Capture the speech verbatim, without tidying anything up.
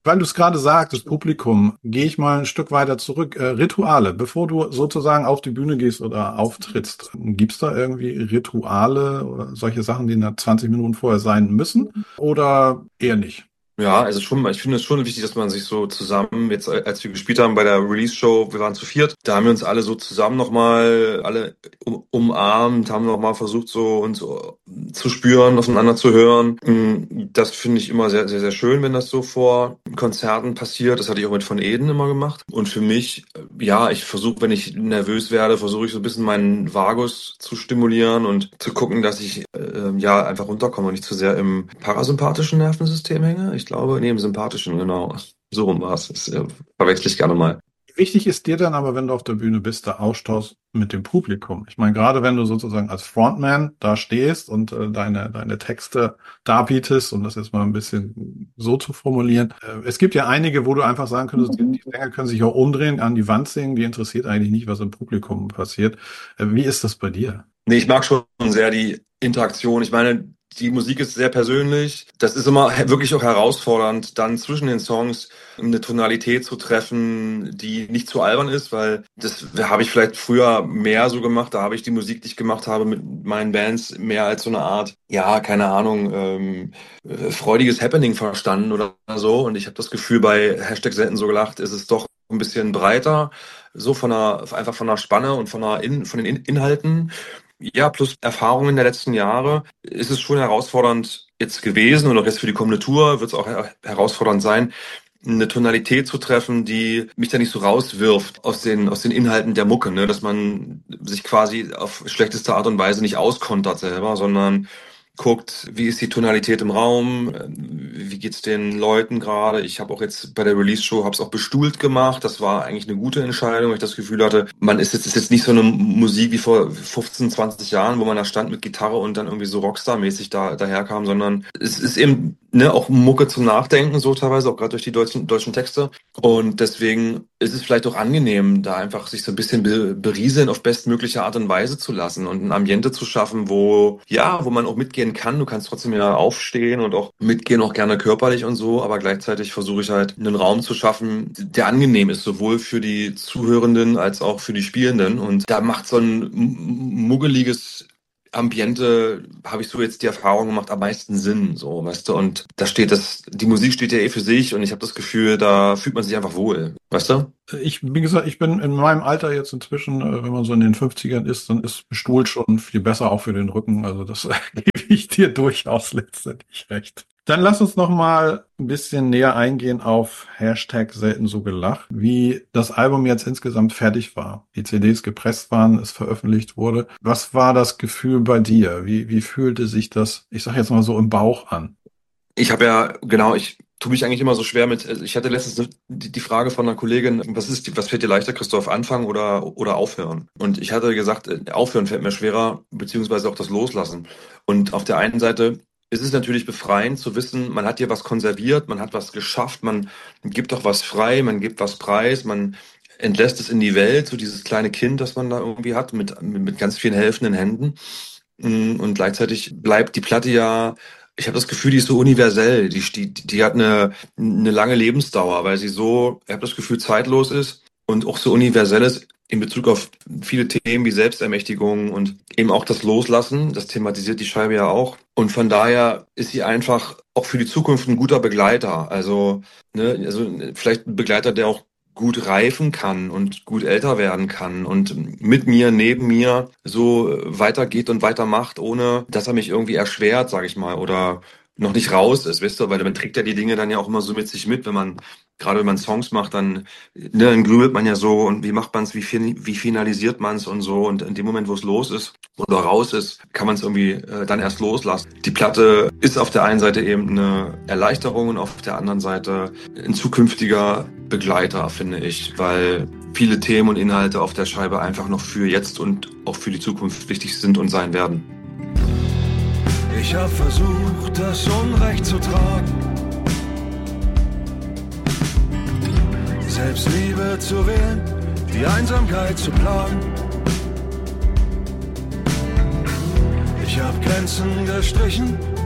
Weil du es gerade sagst, das Publikum, gehe ich mal ein Stück weiter zurück. Äh, Rituale, bevor du sozusagen auf die Bühne gehst oder auftrittst, gibt's da irgendwie Rituale oder solche Sachen, die in der zwanzig Minuten vorher sein müssen oder eher nicht? Ja, also schon, ich finde es schon wichtig, dass man sich so zusammen, jetzt als wir gespielt haben bei der Release-Show, wir waren zu viert, da haben wir uns alle so zusammen nochmal, alle um, umarmt, haben nochmal versucht, so uns so zu spüren, aufeinander zu hören. Das finde ich immer sehr, sehr, sehr schön, wenn das so vor Konzerten passiert. Das hatte ich auch mit Von Eden immer gemacht. Und für mich, ja, ich versuche, wenn ich nervös werde, versuche ich so ein bisschen meinen Vagus zu stimulieren und zu gucken, dass ich äh, ja einfach runterkomme und nicht zu sehr im parasympathischen Nervensystem hänge. Ich glaube, nee, im sympathischen, genau. So rum war es. Das äh, verwechsel ich gerne mal. Wichtig ist dir dann aber, wenn du auf der Bühne bist, der Austausch mit dem Publikum. Ich meine, gerade wenn du sozusagen als Frontman da stehst und äh, deine, deine Texte darbietest, um das jetzt mal ein bisschen so zu formulieren. Äh, es gibt ja einige, wo du einfach sagen könntest, die Sänger können sich auch umdrehen, an die Wand singen, die interessiert eigentlich nicht, was im Publikum passiert. Äh, wie ist das bei dir? Nee, ich mag schon sehr die Interaktion. Ich meine, die Musik ist sehr persönlich. Das ist immer wirklich auch herausfordernd, dann zwischen den Songs eine Tonalität zu treffen, die nicht zu albern ist, weil das habe ich vielleicht früher mehr so gemacht. Da habe ich die Musik, die ich gemacht habe mit meinen Bands, mehr als so eine Art, ja, keine Ahnung, ähm, äh, freudiges Happening verstanden oder so. Und ich habe das Gefühl, bei Hashtag selten so gelacht, ist es doch ein bisschen breiter, so von der, einfach von der Spanne und von der In, von den In Inhalten. Ja, plus Erfahrungen der letzten Jahre ist es schon herausfordernd jetzt gewesen und auch jetzt für die kommende Tour wird es auch her herausfordernd sein, eine Tonalität zu treffen, die mich da nicht so rauswirft aus den, aus den Inhalten der Mucke, ne? Dass man sich quasi auf schlechteste Art und Weise nicht auskontert selber, sondern guckt, wie ist die Tonalität im Raum, wie geht's den Leuten gerade. Ich habe auch jetzt bei der Release-Show habe es auch bestuhlt gemacht. Das war eigentlich eine gute Entscheidung, weil ich das Gefühl hatte, man ist jetzt ist jetzt nicht so eine Musik wie vor fünfzehn, zwanzig Jahren, wo man da stand mit Gitarre und dann irgendwie so Rockstar-mäßig da daherkam, sondern es ist eben ne auch Mucke zum Nachdenken, so teilweise auch gerade durch die deutschen deutschen Texte. Und deswegen ist es vielleicht auch angenehm, da einfach sich so ein bisschen be berieseln auf bestmögliche Art und Weise zu lassen und ein Ambiente zu schaffen, wo ja, wo man auch mitgehen kann. Du kannst trotzdem ja aufstehen und auch mitgehen, auch gerne körperlich und so, aber gleichzeitig versuche ich halt einen Raum zu schaffen, der angenehm ist, sowohl für die Zuhörenden als auch für die Spielenden. Und da macht so ein muggeliges Ambiente, habe ich so jetzt die Erfahrung gemacht, am meisten Sinn, so, weißt du, und da steht das, die Musik steht ja eh für sich und ich habe das Gefühl, da fühlt man sich einfach wohl, weißt du? Ich, wie gesagt, ich bin in meinem Alter jetzt inzwischen, äh, wenn man so in den fünfzigern ist, dann ist bestuhlt schon viel besser, auch für den Rücken. Also das äh, gebe ich dir durchaus letztendlich recht. Dann lass uns noch mal ein bisschen näher eingehen auf Hashtag selten so gelacht, wie das Album jetzt insgesamt fertig war. Die C Ds gepresst waren, es veröffentlicht wurde. Was war das Gefühl bei dir? Wie, wie fühlte sich das, ich sag jetzt mal so, im Bauch an? Ich habe ja, genau, ich tue mich eigentlich immer so schwer mit, ich hatte letztens die, die Frage von einer Kollegin, was ist, was fällt dir leichter, Christoph, anfangen oder, oder aufhören? Und ich hatte gesagt, aufhören fällt mir schwerer, beziehungsweise auch das Loslassen. Und auf der einen Seite ist es natürlich befreiend zu wissen, man hat hier was konserviert, man hat was geschafft, man gibt auch was frei, man gibt was preis, man entlässt es in die Welt, so dieses kleine Kind, das man da irgendwie hat, mit, mit, mit ganz vielen helfenden Händen. Und gleichzeitig bleibt die Platte ja, ich habe das Gefühl, die ist so universell, die, die, die hat eine, eine lange Lebensdauer, weil sie so, ich habe das Gefühl, zeitlos ist und auch so universell ist in Bezug auf viele Themen wie Selbstermächtigung und eben auch das Loslassen. Das thematisiert die Scheibe ja auch. Und von daher ist sie einfach auch für die Zukunft ein guter Begleiter. Also, ne, also vielleicht ein Begleiter, der auch gut reifen kann und gut älter werden kann und mit mir, neben mir so weitergeht und weitermacht, ohne dass er mich irgendwie erschwert, sage ich mal, oder noch nicht raus ist, weißt du, weil man trägt ja die Dinge dann ja auch immer so mit sich mit, wenn man, gerade wenn man Songs macht, dann, ne, dann grübelt man ja so und wie macht man es, wie, wie finalisiert man es und so und in dem Moment, wo es los ist oder raus ist, kann man es irgendwie äh, dann erst loslassen. Die Platte ist auf der einen Seite eben eine Erleichterung und auf der anderen Seite ein zukünftiger Begleiter, finde ich, weil viele Themen und Inhalte auf der Scheibe einfach noch für jetzt und auch für die Zukunft wichtig sind und sein werden. Ich hab versucht, das Unrecht zu tragen, Selbstliebe zu wählen, die Einsamkeit zu plagen. Ich hab Grenzen gestrichen